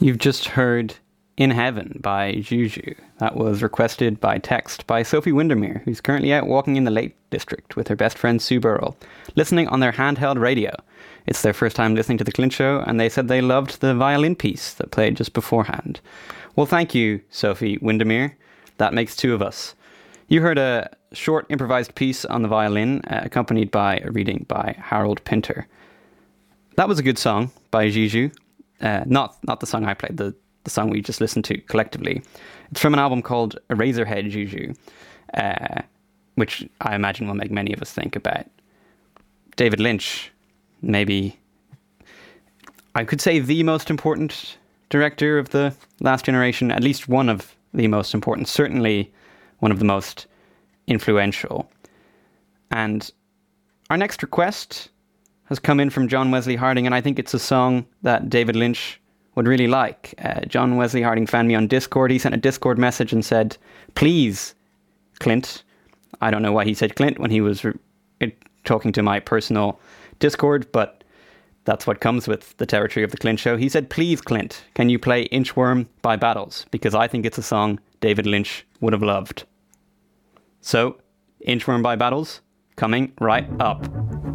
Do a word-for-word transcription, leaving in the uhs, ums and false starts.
You've just heard In Heaven by Juju. That was requested by text by Sophie Windermere, who's currently out walking in the Lake District with her best friend Sue Burrell, listening on their handheld radio. It's their first time listening to The Clint Show, and they said they loved the violin piece that played just beforehand. Well, thank you, Sophie Windermere. That makes two of us. You heard a short improvised piece on the violin, uh, accompanied by a reading by Harold Pinter. That was a good song by Juju. Uh, not not the song I played, the, the song we just listened to collectively. It's from an album called Eraserhead Juju, uh, which I imagine will make many of us think about David Lynch. Maybe, I could say the most important director of the last generation, at least one of the most important, certainly one of the most influential. And our next request has come in from John Wesley Harding, and I think it's a song that David Lynch would really like. Uh, John Wesley Harding found me on Discord. He sent a Discord message and said, "Please, Clint." I don't know why he said Clint when he was re- talking to my personal Discord, but that's what comes with the territory of the Clint Show. He said, "Please, Clint, can you play Inchworm by Battles? Because I think it's a song David Lynch would have loved." So, Inchworm by Battles, coming right up.